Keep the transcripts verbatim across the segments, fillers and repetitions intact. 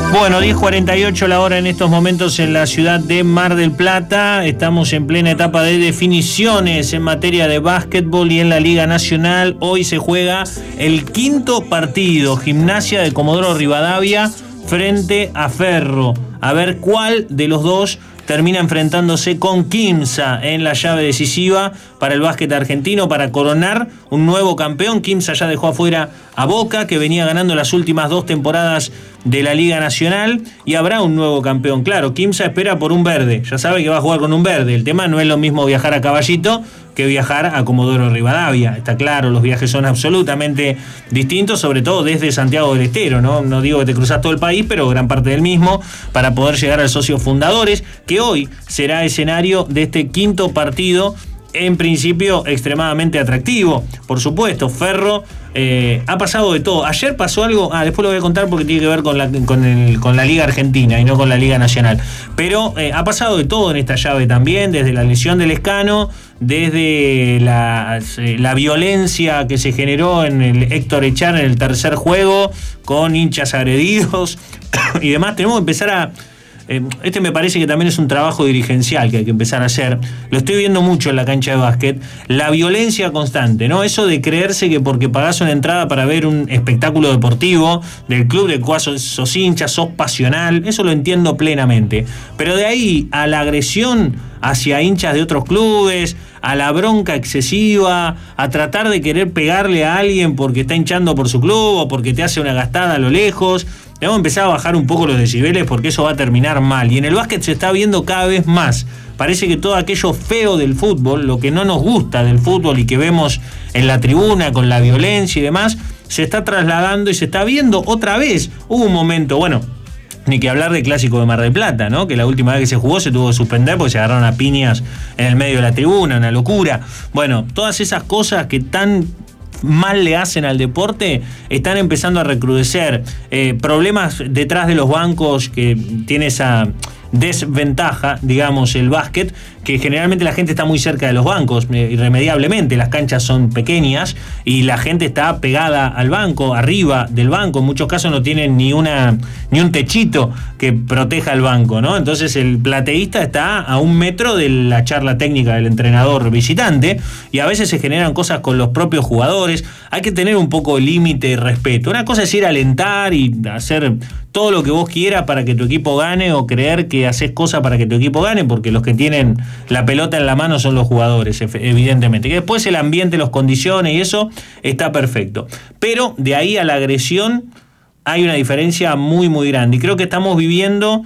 Bueno, diez cuarenta y ocho la hora en estos momentos en la ciudad de Mar del Plata. Estamos en plena etapa de definiciones en materia de básquetbol y en la Liga Nacional. Hoy se juega el quinto partido, Gimnasia de Comodoro Rivadavia frente a Ferro. A ver cuál de los dos termina enfrentándose con Quimsa en la llave decisiva para el básquet argentino, para coronar un nuevo campeón. Quimsa ya dejó afuera a Boca, que venía ganando las últimas dos temporadas de la Liga Nacional, y habrá un nuevo campeón. Claro, Quimsa espera por un verde, ya sabe que va a jugar con un verde. El tema no es lo mismo viajar a Caballito que viajar a Comodoro Rivadavia. Está claro, los viajes son absolutamente distintos, sobre todo desde Santiago del Estero, ¿no? No digo que te cruzas todo el país, pero gran parte del mismo, para poder llegar a los socios fundadores, que hoy será escenario de este quinto partido, en principio extremadamente atractivo. Por supuesto, Ferro eh, ha pasado de todo. Ayer pasó algo, ah, después lo voy a contar porque tiene que ver con la, con el, con la Liga Argentina y no con la Liga Nacional. Pero eh, ha pasado de todo en esta llave también, desde la lesión del Escano, desde la, la violencia que se generó en el Héctor Echar en el tercer juego, con hinchas agredidos y demás. Tenemos que empezar a... Este me parece que también es un trabajo dirigencial que hay que empezar a hacer. Lo estoy viendo mucho en la cancha de básquet. La violencia constante, ¿no? Eso de creerse que porque pagás una entrada para ver un espectáculo deportivo del club del cual sos, sos hincha, sos pasional, eso lo entiendo plenamente. Pero de ahí a la agresión hacia hinchas de otros clubes, a la bronca excesiva, a tratar de querer pegarle a alguien porque está hinchando por su club o porque te hace una gastada a lo lejos. Debemos empezar a bajar un poco los decibeles porque eso va a terminar mal. Y en el básquet se está viendo cada vez más. Parece que todo aquello feo del fútbol, lo que no nos gusta del fútbol y que vemos en la tribuna con la violencia y demás, se está trasladando y se está viendo otra vez. Hubo un momento, bueno, ni que hablar del clásico de Mar del Plata, ¿no? Que la última vez que se jugó se tuvo que suspender porque se agarraron a piñas en el medio de la tribuna, una locura. Bueno, todas esas cosas que tan mal le hacen al deporte están empezando a recrudecer. Eh, problemas detrás de los bancos, que tiene esa desventaja, digamos, el básquet, que generalmente la gente está muy cerca de los bancos, eh, irremediablemente. Las canchas son pequeñas y la gente está pegada al banco, arriba del banco. En muchos casos no tienen ni una ni un techito que proteja el banco, ¿no? Entonces el plateísta está a un metro de la charla técnica del entrenador visitante, y a veces se generan cosas con los propios jugadores. Hay que tener un poco de límite y respeto. Una cosa es ir a alentar y hacer todo lo que vos quieras para que tu equipo gane, o creer que haces cosas para que tu equipo gane, porque los que tienen la pelota en la mano son los jugadores, evidentemente. Que después el ambiente los condicione y eso está perfecto. Pero de ahí a la agresión hay una diferencia muy, muy grande. Y creo que estamos viviendo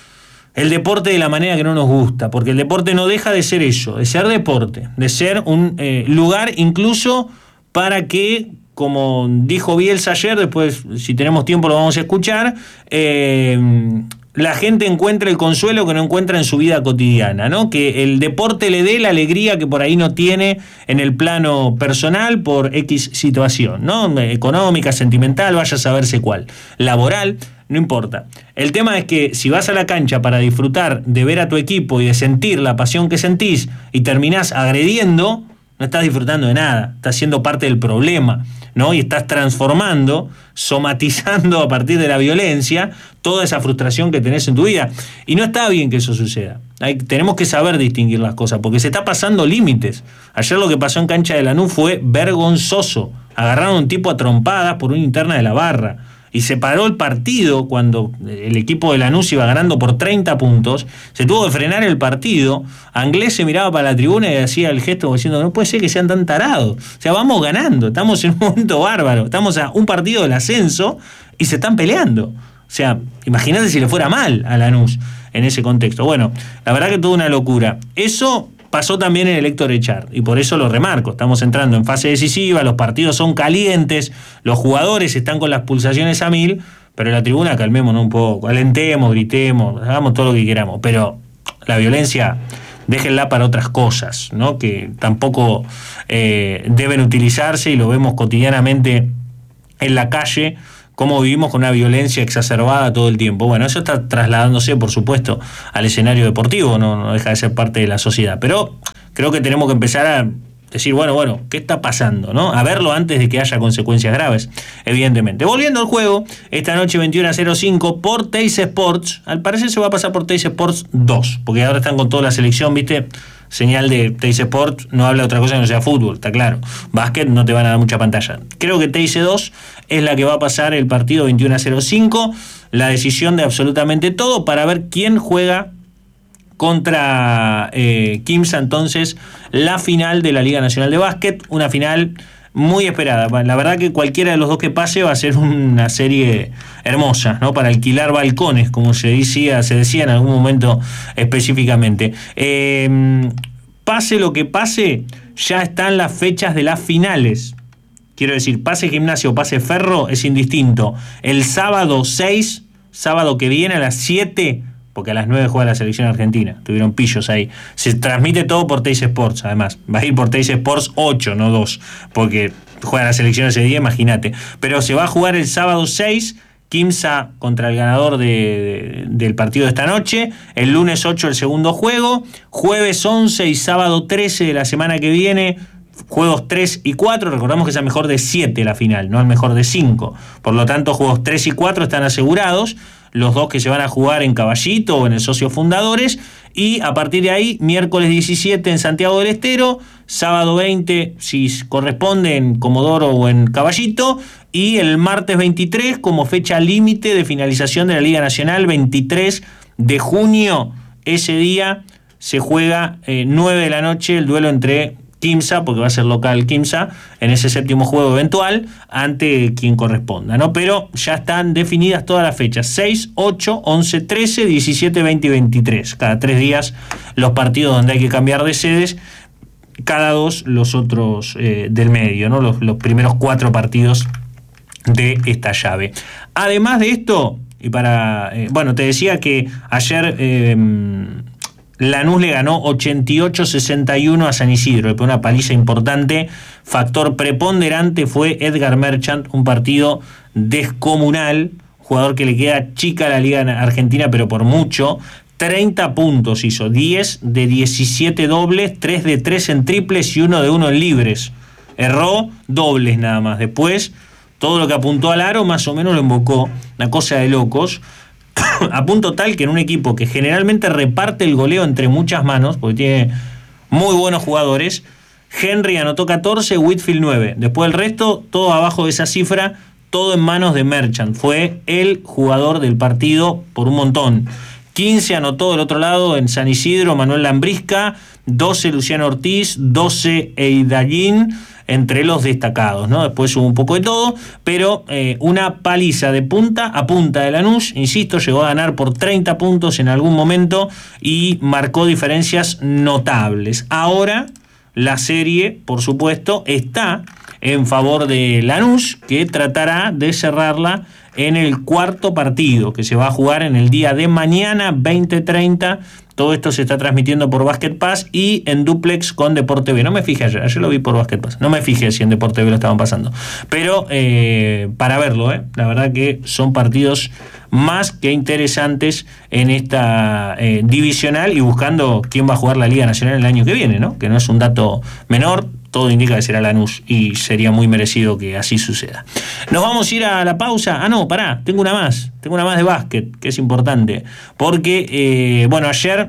el deporte de la manera que no nos gusta, porque el deporte no deja de ser eso, de ser deporte, de ser un eh, lugar incluso para que, como dijo Bielsa ayer, después si tenemos tiempo lo vamos a escuchar, eh, la gente encuentra el consuelo que no encuentra en su vida cotidiana, ¿no? Que el deporte le dé la alegría que por ahí no tiene en el plano personal por X situación, ¿no? Económica, sentimental, vaya a saberse cuál. Laboral, no importa. El tema es que si vas a la cancha para disfrutar de ver a tu equipo y de sentir la pasión que sentís y terminás agrediendo, no estás disfrutando de nada, estás siendo parte del problema, ¿no? Y estás transformando, somatizando a partir de la violencia toda esa frustración que tenés en tu vida. Y no está bien que eso suceda. Hay, tenemos que saber distinguir las cosas, porque se está pasando límites. Ayer lo que pasó en cancha de Lanús fue vergonzoso. Agarraron a un tipo a trompadas por una interna de la barra. Y se paró el partido cuando el equipo de Lanús iba ganando por treinta puntos. Se tuvo que frenar el partido. Anglés se miraba para la tribuna y hacía el gesto diciendo: no puede ser que sean tan tarados. O sea, vamos ganando, estamos en un momento bárbaro. Estamos a un partido del ascenso y se están peleando. O sea, imagínate si le fuera mal a Lanús en ese contexto. Bueno, la verdad que toda una locura. Eso pasó también en el Héctor Echar, y por eso lo remarco. Estamos entrando en fase decisiva, los partidos son calientes, los jugadores están con las pulsaciones a mil, pero en la tribuna calmémonos un poco, alentemos, gritemos, hagamos todo lo que queramos, pero la violencia déjenla para otras cosas, ¿no? Que tampoco eh, deben utilizarse, y lo vemos cotidianamente en la calle, cómo vivimos con una violencia exacerbada todo el tiempo. Bueno, eso está trasladándose, por supuesto, al escenario deportivo, no, no deja de ser parte de la sociedad. Pero creo que tenemos que empezar a decir, bueno, bueno, ¿qué está pasando? ¿No? A verlo antes de que haya consecuencias graves, evidentemente. Volviendo al juego, esta noche veintiuno a cero cinco por Teis Sports, al parecer se va a pasar por Teis Sports dos, porque ahora están con toda la selección, ¿viste? Señal de Teis Sports, no habla de otra cosa que no sea fútbol, está claro. Básquet no te van a dar mucha pantalla. Creo que Teis dos es la que va a pasar el partido veintiuno a cero cinco, la decisión de absolutamente todo para ver quién juega contra eh, Quimsa, entonces, la final de la Liga Nacional de Básquet, una final muy esperada. La verdad que cualquiera de los dos que pase va a ser una serie hermosa, ¿no? Para alquilar balcones, como se decía, se decía en algún momento específicamente. Eh, pase lo que pase, ya están las fechas de las finales. Quiero decir, pase Gimnasia o pase Ferro, es indistinto. El sábado seis, sábado que viene a las siete, porque a las nueve juega la selección argentina, tuvieron pillos ahí. Se transmite todo por Teis Sports, además. Va a ir por Teis Sports ocho, no dos, porque juega la selección ese día, imagínate. Pero se va a jugar el sábado seis, Quimsa contra el ganador de, de, del partido de esta noche. El lunes ocho el segundo juego. Jueves once y sábado trece de la semana que viene, juegos tres y cuatro, recordamos que es a mejor de siete la final, no al mejor de cinco. Por lo tanto, juegos tres y cuatro están asegurados. Los dos que se van a jugar en Caballito o en el Socios Fundadores, y a partir de ahí, miércoles diecisiete en Santiago del Estero, sábado veinte, si corresponde, en Comodoro o en Caballito, y el martes veintitrés como fecha límite de finalización de la Liga Nacional, veintitrés de junio, ese día se juega eh, nueve de la noche el duelo entre Quimsa, porque va a ser local Quimsa, en ese séptimo juego eventual, ante quien corresponda, ¿no? Pero ya están definidas todas las fechas, seis, ocho, once, trece, diecisiete, veinte y veintitrés. Cada tres días los partidos donde hay que cambiar de sedes, cada dos los otros eh, del medio, ¿no? Los, los primeros cuatro partidos de esta llave. Además de esto, y para... Eh, bueno, te decía que ayer... Eh, Lanús le ganó ochenta y ocho a sesenta y uno a San Isidro, le pegó una paliza importante. Factor preponderante fue Edgar Merchant, un partido descomunal, jugador que le queda chica a la Liga Argentina, pero por mucho. treinta puntos hizo, diez de diecisiete dobles, tres de tres en triples y uno de uno en libres. Erró dobles nada más. Después, todo lo que apuntó al aro más o menos lo invocó, una cosa de locos. A punto tal que en un equipo que generalmente reparte el goleo entre muchas manos, porque tiene muy buenos jugadores, Henry anotó catorce, Whitfield nueve. Después el resto, todo abajo de esa cifra, todo en manos de Merchant. Fue el jugador del partido por un montón. quince anotó del otro lado en San Isidro Manuel Lambrisca, doce Luciano Ortiz, doce Eidallín, entre los destacados, ¿no? Después hubo un poco de todo, pero eh, una paliza de punta a punta de Lanús, insisto, llegó a ganar por treinta puntos en algún momento y marcó diferencias notables. Ahora la serie, por supuesto, está en favor de Lanús, que tratará de cerrarla en el cuarto partido, que se va a jugar en el día de mañana, veinte treinta. Todo esto se está transmitiendo por Basket Pass y en duplex con Deporte B. No me fijé ayer, ayer lo vi por Basket Pass. No me fijé si en Deporte B lo estaban pasando. Pero eh, para verlo, eh, la verdad que son partidos más que interesantes en esta eh, divisional y buscando quién va a jugar la Liga Nacional el año que viene, ¿no? Que no es un dato menor. Todo indica que será Lanús y sería muy merecido que así suceda. Nos vamos a ir a la pausa. Ah, no, pará, tengo una más. Tengo una más de básquet, que es importante. Porque, eh, bueno, ayer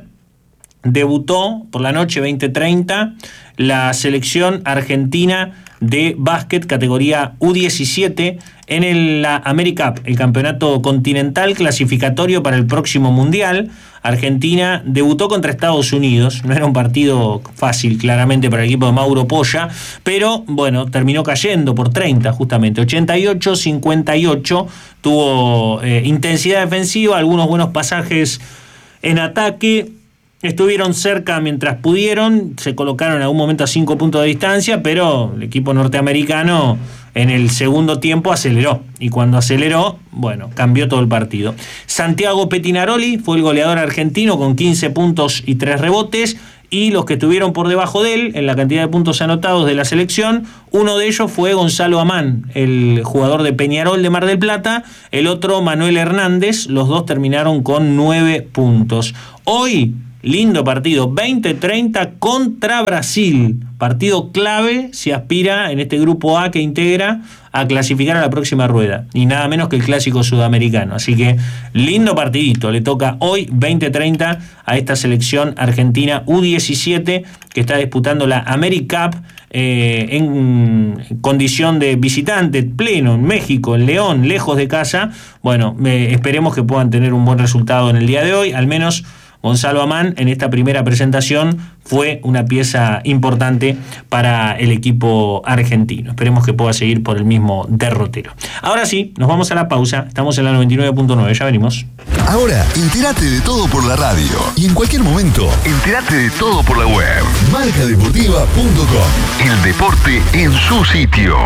debutó por la noche veinte treinta la selección argentina de básquet categoría U diecisiete en el, la AmeriCup, el campeonato continental clasificatorio para el próximo Mundial. Argentina debutó contra Estados Unidos, no era un partido fácil claramente para el equipo de Mauro Polla, pero bueno, terminó cayendo por treinta justamente, ochenta y ocho cincuenta y ocho, tuvo eh, intensidad defensiva, algunos buenos pasajes en ataque, estuvieron cerca mientras pudieron, se colocaron en algún momento a cinco puntos de distancia, pero el equipo norteamericano en el segundo tiempo aceleró, y cuando aceleró, bueno, cambió todo el partido. Santiago Petinaroli fue el goleador argentino con quince puntos y tres rebotes, y los que estuvieron por debajo de él en la cantidad de puntos anotados de la selección, uno de ellos fue Gonzalo Amán, el jugador de Peñarol de Mar del Plata, el otro Manuel Hernández, los dos terminaron con nueve puntos. Hoy lindo partido, veinte treinta contra Brasil. Partido clave si aspira en este grupo A que integra a clasificar a la próxima rueda. Y nada menos que el clásico sudamericano. Así que lindo partidito. Le toca hoy veinte treinta a esta selección argentina U diecisiete que está disputando la AmeriCup eh, en condición de visitante pleno en México, en León, lejos de casa. Bueno, eh, esperemos que puedan tener un buen resultado en el día de hoy. Al menos Gonzalo Amán en esta primera presentación fue una pieza importante para el equipo argentino. Esperemos que pueda seguir por el mismo derrotero. Ahora sí, nos vamos a la pausa. Estamos en la noventa y nueve punto nueve, ya venimos. Ahora, entérate de todo por la radio. Y en cualquier momento, entérate de todo por la web. marca deportiva punto com. El deporte en su sitio.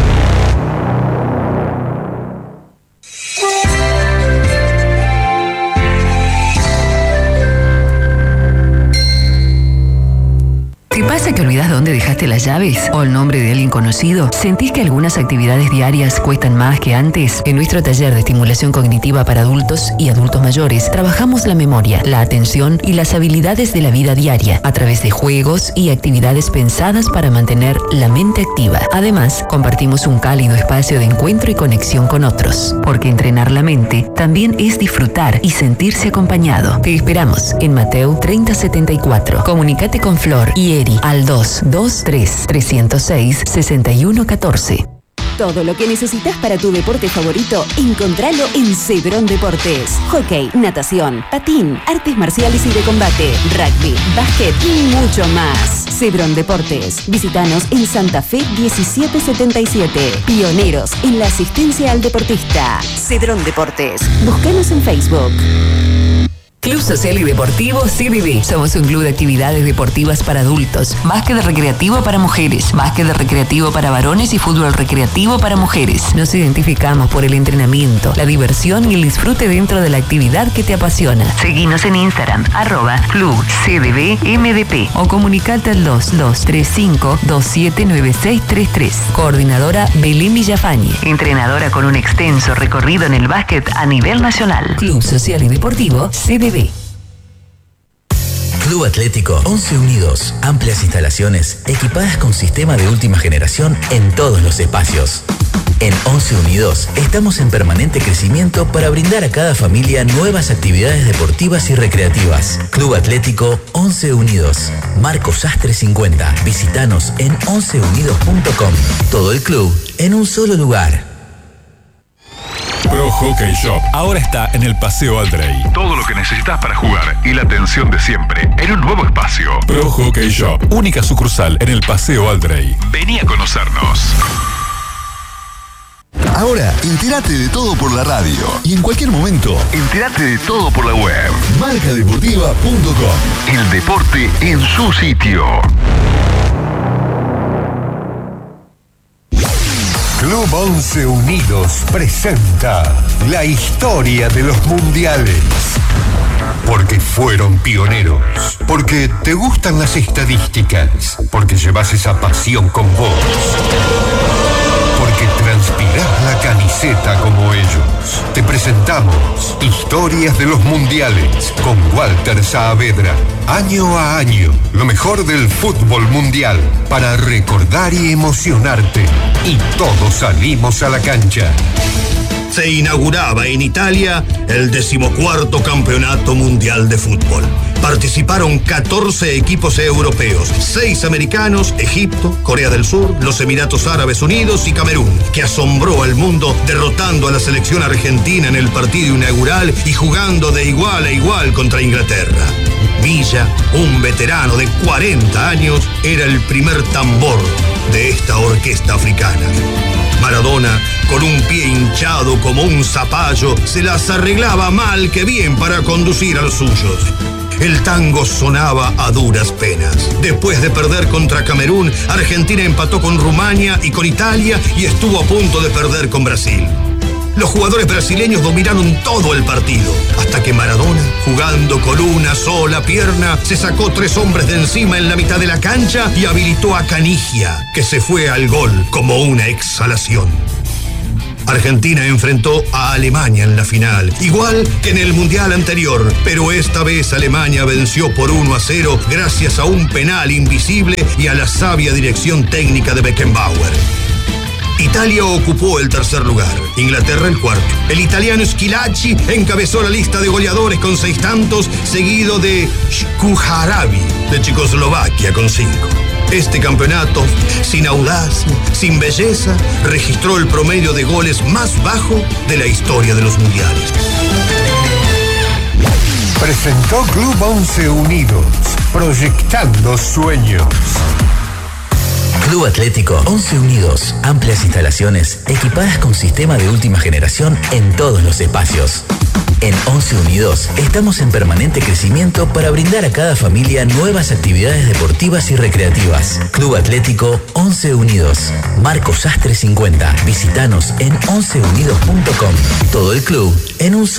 ¿Te pasa que olvidás dónde dejaste las llaves o el nombre de alguien conocido? ¿Sentís que algunas actividades diarias cuestan más que antes? En nuestro taller de estimulación cognitiva para adultos y adultos mayores, trabajamos la memoria, la atención y las habilidades de la vida diaria a través de juegos y actividades pensadas para mantener la mente activa. Además, compartimos un cálido espacio de encuentro y conexión con otros, porque entrenar la mente también es disfrutar y sentirse acompañado. Te esperamos en Mateo treinta setenta y cuatro. Comunicate con Flor y Eri al dos dos tres, tres cero seis, seis uno uno cuatro. Todo lo que necesitas para tu deporte favorito, encontralo en Cedrón Deportes. Hockey, natación, patín, artes marciales y de combate, rugby, básquet y mucho más. Cedrón Deportes. Visítanos en Santa Fe diecisiete setenta y siete. Pioneros en la asistencia al deportista. Cedrón Deportes. Búscanos en Facebook. Club Social y Deportivo C D D. Somos un club de actividades deportivas para adultos, básquet recreativo para mujeres, básquet recreativo para varones y fútbol recreativo para mujeres. Nos identificamos por el entrenamiento, la diversión y el disfrute dentro de la actividad que te apasiona. Seguinos en Instagram, arroba Club C D D M D P o comunicate al dos dos tres cinco, dos siete nueve seis tres tres. Coordinadora Belén Villafañe, entrenadora con un extenso recorrido en el básquet a nivel nacional. Club Social y Deportivo C D D. Club Atlético Once Unidos. Amplias instalaciones equipadas con sistema de última generación en todos los espacios. En Once Unidos estamos en permanente crecimiento para brindar a cada familia nuevas actividades deportivas y recreativas. Club Atlético Once Unidos. Marco Sastre cincuenta. Visítanos en once unidos punto com. Todo el club en un solo lugar. Pro Hockey Shop ahora está en el Paseo Aldrey. Todo lo que necesitas para jugar y la atención de siempre en un nuevo espacio. Pro Hockey Shop, única sucursal en el Paseo Aldrey. Vení a conocernos. Ahora, entérate de todo por la radio. Y en cualquier momento, entérate de todo por la web. marca deportiva punto com. El deporte en su sitio. Club Once Unidos presenta la historia de los mundiales. Porque fueron pioneros, porque te gustan las estadísticas, porque llevas esa pasión con vos, porque transpirás la camiseta como ellos. Te presentamos Historias de los Mundiales con Walter Saavedra. Año a año, lo mejor del fútbol mundial para recordar y emocionarte. Y todos salimos a la cancha. Se inauguraba en Italia el decimocuarto Campeonato Mundial de Fútbol. Participaron catorce equipos europeos, seis americanos, Egipto, Corea del Sur, los Emiratos Árabes Unidos y Camerún, que asombró al mundo derrotando a la selección argentina en el partido inaugural y jugando de igual a igual contra Inglaterra. Villa, un veterano de cuarenta años, era el primer tambor de esta orquesta africana. Maradona, con un pie hinchado como un zapallo, se las arreglaba mal que bien para conducir a los suyos. El tango sonaba a duras penas. Después de perder contra Camerún, Argentina empató con Rumania y con Italia y estuvo a punto de perder con Brasil. Los jugadores brasileños dominaron todo el partido, hasta que Maradona, jugando con una sola pierna, se sacó tres hombres de encima en la mitad de la cancha y habilitó a Canigia, que se fue al gol como una exhalación. Argentina enfrentó a Alemania en la final, igual que en el Mundial anterior, pero esta vez Alemania venció por uno a cero gracias a un penal invisible y a la sabia dirección técnica de Beckenbauer. Italia ocupó el tercer lugar, Inglaterra el cuarto. El italiano Schillaci encabezó la lista de goleadores con seis tantos, seguido de Shkuharavi de Checoslovaquia con cinco. Este campeonato, sin audacia, sin belleza, registró el promedio de goles más bajo de la historia de los mundiales. Presentó Club Once Unidos, proyectando sueños. Club Atlético Once Unidos. Amplias instalaciones equipadas con sistema de última generación en todos los espacios. En Once Unidos estamos en permanente crecimiento para brindar a cada familia nuevas actividades deportivas y recreativas. Club Atlético Once Unidos. Marco Sastre cincuenta. Visítanos en once unidos punto com. Todo el club en un solo